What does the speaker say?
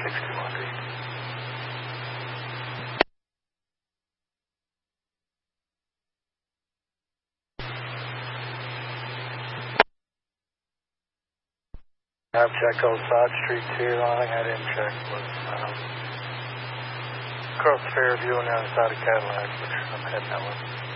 6200. I've checked all side streets here. The only thing I didn't check was across Fairview on the other side of Cadillac, which I'm heading that way.